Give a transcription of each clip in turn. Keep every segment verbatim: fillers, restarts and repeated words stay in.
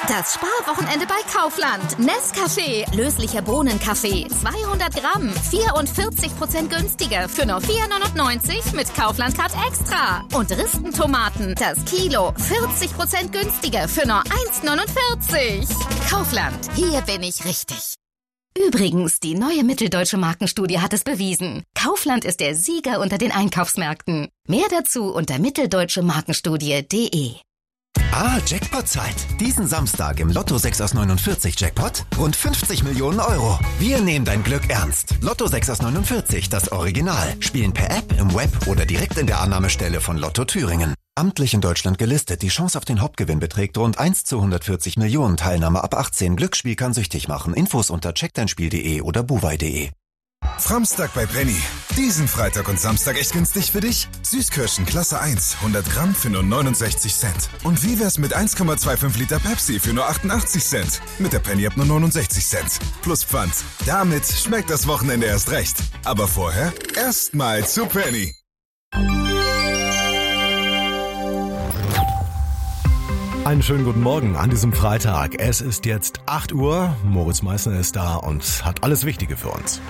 Das Sparwochenende bei Kaufland. Nescafé, löslicher Bohnenkaffee, zweihundert Gramm, vierundvierzig Prozent günstiger für nur vier neunundneunzig mit Kaufland Card Extra. Und Ristentomaten, das Kilo, vierzig Prozent günstiger für nur eins neunundvierzig. Kaufland, hier bin ich richtig. Übrigens, die neue Mitteldeutsche Markenstudie hat es bewiesen. Kaufland ist der Sieger unter den Einkaufsmärkten. Mehr dazu unter mitteldeutsche markenstudie punkt de. Ah, Jackpot-Zeit. Diesen Samstag im Lotto sechs aus neunundvierzig Jackpot rund fünfzig Millionen Euro. Wir nehmen dein Glück ernst. Lotto sechs aus neunundvierzig, das Original. Spielen per App, im Web oder direkt in der Annahmestelle von Lotto Thüringen. Amtlich in Deutschland gelistet. Die Chance auf den Hauptgewinn beträgt rund eins zu hundertvierzig Millionen. Teilnahme ab achtzehn. Glücksspiel kann süchtig machen. Infos unter check dein spiel punkt de oder buwei punkt de. Samstag bei Penny. Diesen Freitag und Samstag echt günstig für dich? Süßkirschen Klasse eins, hundert Gramm für nur neunundsechzig Cent. Und wie wär's mit eins Komma fünfundzwanzig Liter Pepsi für nur achtundachtzig Cent? Mit der Penny ab nur neunundsechzig Cent. Plus Pfand. Damit schmeckt das Wochenende erst recht. Aber vorher erstmal zu Penny. Einen schönen guten Morgen an diesem Freitag. Es ist jetzt acht Uhr. Moritz Meissner ist da und hat alles Wichtige für uns.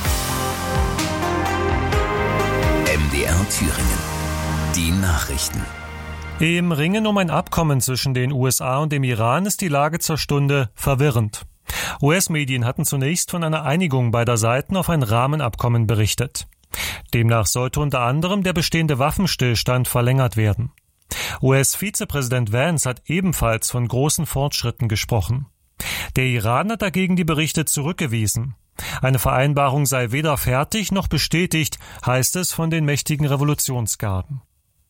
M D R Thüringen. Die Nachrichten. Im Ringen um ein Abkommen zwischen den U S A und dem Iran ist die Lage zur Stunde verwirrend. U S-Medien hatten zunächst von einer Einigung beider Seiten auf ein Rahmenabkommen berichtet. Demnach sollte unter anderem der bestehende Waffenstillstand verlängert werden. U S-Vizepräsident Vance hat ebenfalls von großen Fortschritten gesprochen. Der Iran hat dagegen die Berichte zurückgewiesen. Eine Vereinbarung sei weder fertig noch bestätigt, heißt es von den mächtigen Revolutionsgarden.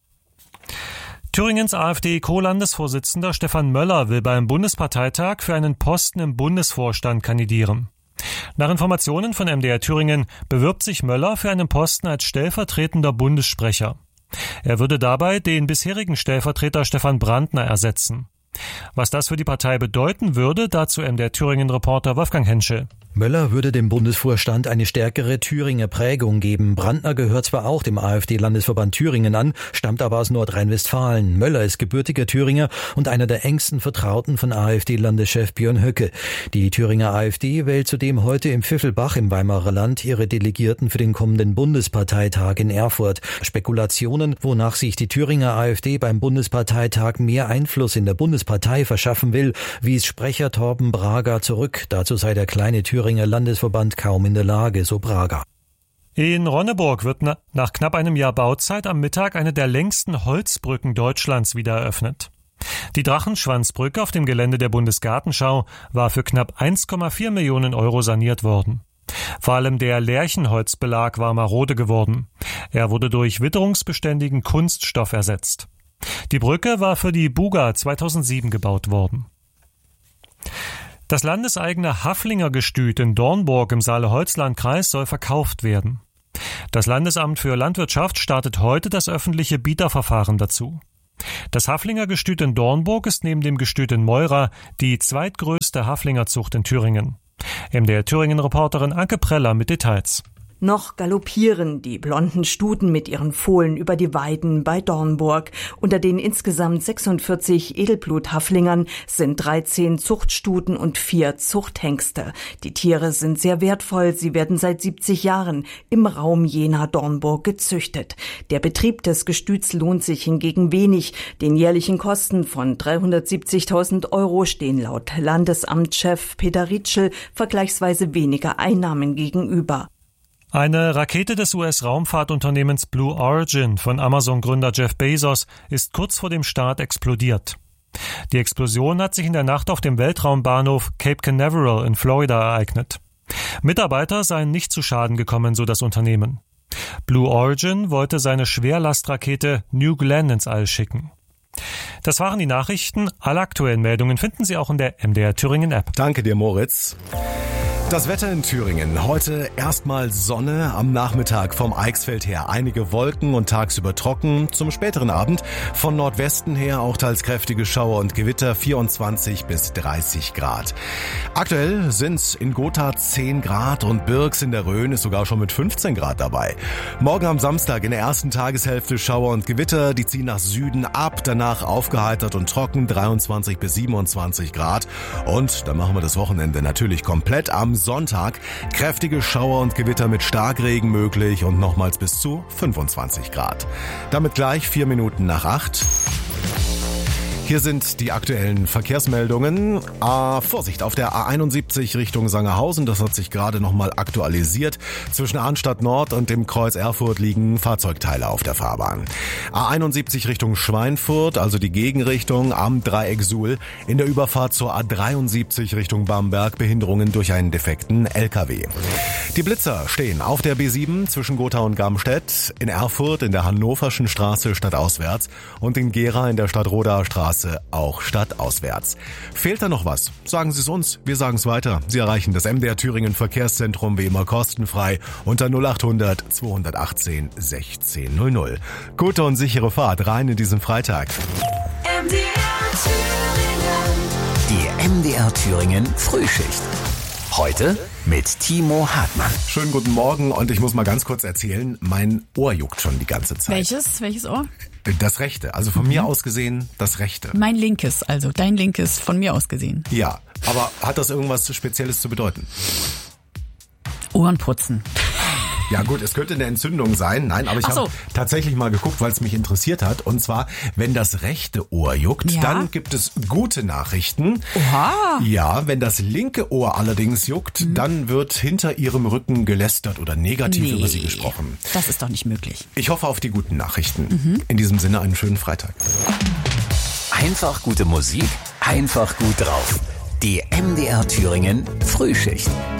Thüringens AfD-Co-Landesvorsitzender Stefan Möller will beim Bundesparteitag für einen Posten im Bundesvorstand kandidieren. Nach Informationen von M D R Thüringen bewirbt sich Möller für einen Posten als stellvertretender Bundessprecher. Er würde dabei den bisherigen Stellvertreter Stefan Brandner ersetzen. Was das für die Partei bedeuten würde, dazu M D R Thüringen-Reporter Wolfgang Henschel. Möller würde dem Bundesvorstand eine stärkere Thüringer Prägung geben. Brandner gehört zwar auch dem AfD-Landesverband Thüringen an, stammt aber aus Nordrhein-Westfalen. Möller ist gebürtiger Thüringer und einer der engsten Vertrauten von AfD-Landeschef Björn Höcke. Die Thüringer AfD wählt zudem heute im Pfiffelbach im Weimarer Land ihre Delegierten für den kommenden Bundesparteitag in Erfurt. Spekulationen, wonach sich die Thüringer AfD beim Bundesparteitag mehr Einfluss in der Bundespartei verschaffen will, wies Sprecher Torben Braga zurück. Dazu sei der kleine Thüringer Landesverband kaum in der Lage, so Braga. In Ronneburg wird na- nach knapp einem Jahr Bauzeit am Mittag eine der längsten Holzbrücken Deutschlands wieder eröffnet. Die Drachenschwanzbrücke auf dem Gelände der Bundesgartenschau war für knapp eins Komma vier Millionen Euro saniert worden. Vor allem der Lärchenholzbelag war marode geworden. Er wurde durch witterungsbeständigen Kunststoff ersetzt. Die Brücke war für die Buga zweitausendsieben gebaut worden. Das landeseigene Haflinger Gestüt in Dornburg im Saale-Holzland-Kreis soll verkauft werden. Das Landesamt für Landwirtschaft startet heute das öffentliche Bieterverfahren dazu. Das Haflinger Gestüt in Dornburg ist neben dem Gestüt in Meura die zweitgrößte Haflingerzucht in Thüringen. M D R Thüringen-Reporterin Anke Preller mit Details. Noch galoppieren die blonden Stuten mit ihren Fohlen über die Weiden bei Dornburg. Unter den insgesamt sechsundvierzig Edelblut-Haflingern sind dreizehn Zuchtstuten und vier Zuchthengste. Die Tiere sind sehr wertvoll. Sie werden seit siebzig Jahren im Raum Jena-Dornburg gezüchtet. Der Betrieb des Gestüts lohnt sich hingegen wenig. Den jährlichen Kosten von dreihundertsiebzigtausend Euro stehen laut Landesamtschef Peter Rietschel vergleichsweise weniger Einnahmen gegenüber. Eine Rakete des U S-Raumfahrtunternehmens Blue Origin von Amazon-Gründer Jeff Bezos ist kurz vor dem Start explodiert. Die Explosion hat sich in der Nacht auf dem Weltraumbahnhof Cape Canaveral in Florida ereignet. Mitarbeiter seien nicht zu Schaden gekommen, so das Unternehmen. Blue Origin wollte seine Schwerlastrakete New Glenn ins All schicken. Das waren die Nachrichten. Alle aktuellen Meldungen finden Sie auch in der M D R Thüringen App. Danke dir, Moritz. Das Wetter in Thüringen. Heute erstmal Sonne, am Nachmittag vom Eichsfeld her einige Wolken und tagsüber trocken. Zum späteren Abend von Nordwesten her auch teils kräftige Schauer und Gewitter, vierundzwanzig bis dreißig Grad. Aktuell sind's in Gotha zehn Grad und Birks in der Rhön ist sogar schon mit fünfzehn Grad dabei. Morgen am Samstag in der ersten Tageshälfte Schauer und Gewitter, die ziehen nach Süden ab, danach aufgeheitert und trocken, dreiundzwanzig bis siebenundzwanzig Grad. Und dann machen wir das Wochenende natürlich komplett. Am Sonntag kräftige Schauer und Gewitter mit Starkregen möglich und nochmals bis zu fünfundzwanzig Grad. Damit gleich vier Minuten nach acht. Hier sind die aktuellen Verkehrsmeldungen. Ah, Vorsicht, auf der A einundsiebzig Richtung Sangerhausen, das hat sich gerade nochmal aktualisiert. Zwischen Arnstadt Nord und dem Kreuz Erfurt liegen Fahrzeugteile auf der Fahrbahn. A einundsiebzig Richtung Schweinfurt, also die Gegenrichtung am Dreieck Suhl. In der Überfahrt zur A dreiundsiebzig Richtung Bamberg Behinderungen durch einen defekten L K W. Die Blitzer stehen auf der B sieben zwischen Gotha und Gamstedt, in Erfurt in der Hannoverschen Straße stadtauswärts und in Gera in der Stadtrodaer Straße auch stadtauswärts. Fehlt da noch was? Sagen Sie es uns, wir sagen es weiter. Sie erreichen das M D R Thüringen Verkehrszentrum wie immer kostenfrei unter null achthundert zweihundertachtzehn sechzehn null null. Gute und sichere Fahrt rein in diesen Freitag. M D R Thüringen. Die M D R Thüringen Frühschicht. Heute mit Timo Hartmann. Schönen guten Morgen und ich muss mal ganz kurz erzählen, mein Ohr juckt schon die ganze Zeit. Welches? Welches Ohr? Das rechte, also von mhm. mir aus gesehen das rechte. Mein linkes, also dein linkes von mir aus gesehen. Ja, aber hat das irgendwas Spezielles zu bedeuten? Ohrenputzen. Ja gut, es könnte eine Entzündung sein. Nein, aber ich so. habe tatsächlich mal geguckt, weil es mich interessiert hat. Und zwar, wenn das rechte Ohr juckt, ja? dann gibt es gute Nachrichten. Oha. Ja, wenn das linke Ohr allerdings juckt, mhm. dann wird hinter ihrem Rücken gelästert oder negativ nee, über sie gesprochen. Das ist doch nicht möglich. Ich hoffe auf die guten Nachrichten. Mhm. In diesem Sinne einen schönen Freitag. Einfach gute Musik, einfach gut drauf. Die M D R Thüringen Frühschicht.